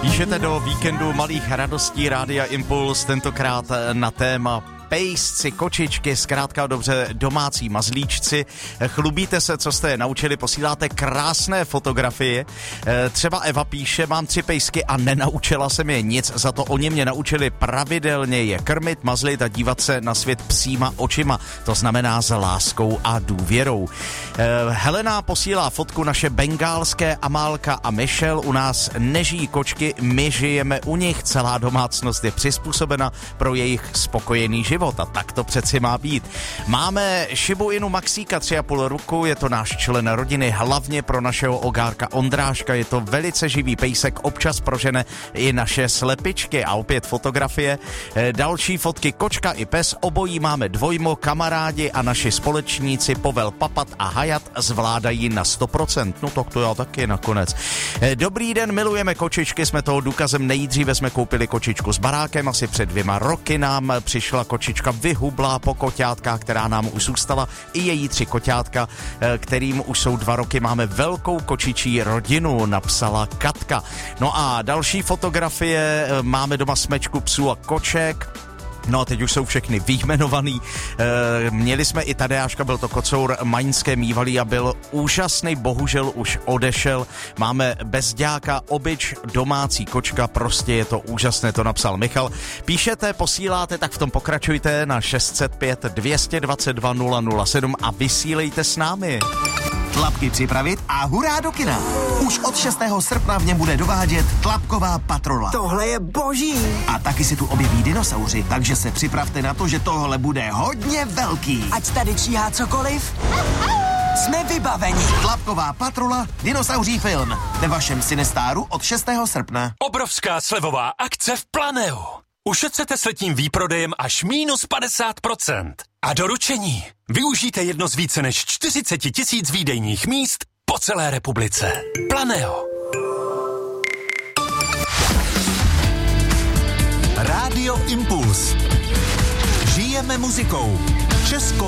Píšete do víkendu malých radostí Rádia Impuls, tentokrát na téma pejsci, kočičky, zkrátka dobře domácí mazlíčci. Chlubíte se, co jste je naučili, posíláte krásné fotografie. Třeba Eva píše, mám 3 pejsky a nenaučila jsem je nic, za to oni mě naučili pravidelně je krmit, mazlit a dívat se na svět psíma očima. To znamená s láskou a důvěrou. Helena posílá fotku, naše bengálské Amálka a Michelle u nás nežijí kočky, my žijeme u nich, celá domácnost je přizpůsobena pro jejich spokojený život a tak to přeci má být. Máme Shibu Inu Maxíka 3,5 roku, je to náš člen rodiny, hlavně pro našeho ogárka Ondráška, je to velice živý pejsek, občas prožene i naše slepičky a opět fotografie. Další fotky, kočka i pes, obojí máme dvojmo, kamarádi a naši společníci Povel, Papat a Hayat zvládají na 100%. No tak to já taky nakonec. Dobrý den, milujeme kočičky, jsme toho důkazem, nejdříve jsme koupili kočičku s barákem, asi před 2 roky nám přišla kočička vyhublá po koťátkách, která nám už zůstala, i její 3 koťátka, kterým už jsou 2 roky, máme velkou kočičí rodinu, napsala Katka. No a další fotografie, máme doma smečku psů a koček. No a teď už jsou všechny vyjmenovaný. Měli jsme i Tadeáška, byl to kocour maňské mývalý a byl úžasný, bohužel už odešel. Máme bezďáka, obyč, domácí kočka, prostě je to úžasné, to napsal Michal. Píšete, posíláte, tak v tom pokračujte na 605 222 007 a vysílejte s námi. Tlapky připravit a hurá do kina. Už od 6. srpna v něm bude dovádět Tlapková patrola. Tohle je boží. A taky si tu objeví dinosauři, takže se připravte na to, že tohle bude hodně velký. Ať tady číhá cokoliv, jsme vybaveni. Tlapková patrola, dinosauří film. Ve vašem Cinestáru od 6. srpna. Obrovská slevová akce v Planeu. Ušetřete s letním výprodejem až -50%. A doručení. Využijte jedno z více než 40 000 výdejních míst po celé republice. Planeo. Rádio Impuls. Žijeme muzikou. Českou